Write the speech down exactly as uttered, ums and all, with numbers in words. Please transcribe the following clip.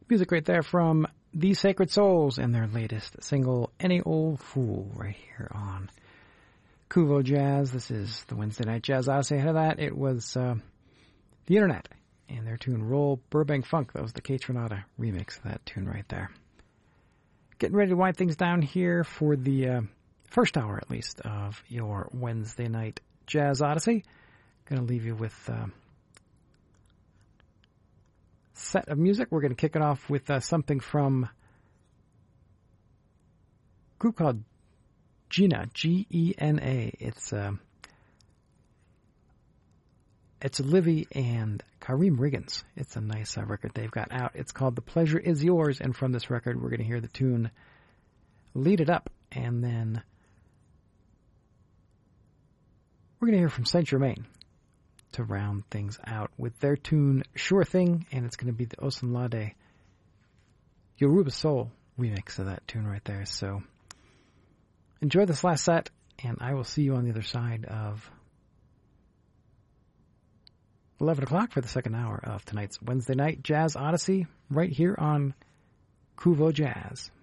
Music right there from The Sacred Souls and their latest single, Any Old Fool, right here on Kuvo Jazz. This is the Wednesday Night Jazz Odyssey. Ahead of that, it was uh, The Internet and their tune, Roll Burbank Funk. That was the Kate Renata remix of that tune right there. Getting ready to wind things down here for the uh, first hour, at least, of your Wednesday Night Jazz Odyssey. Going to leave you with... Uh, set of music. We're going to kick it off with uh, something from a group called Gena, G E N A. It's uh, it's Livy and Kareem Riggins. It's a nice uh, record they've got out. It's called The Pleasure Is Yours, and from this record we're going to hear the tune Lead It Up, and then we're going to hear from Saint Germain to round things out with their tune Sure Thing, and it's going to be the Osunlade Yoruba Soul remix of that tune right there. So enjoy this last set, and I will see you on the other side of eleven o'clock for the second hour of tonight's Wednesday Night Jazz Odyssey right here on Kuvo Jazz.